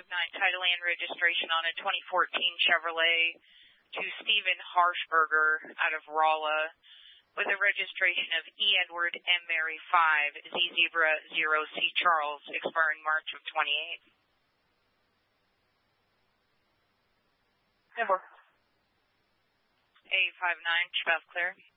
title and registration on a 2014 Chevrolet to Stephen Harshberger out of Rolla with a registration of E. Edward M. Mary 5, Z Zebra 0 C Charles, expiring March of 28. Number. A59, Chevelle clear.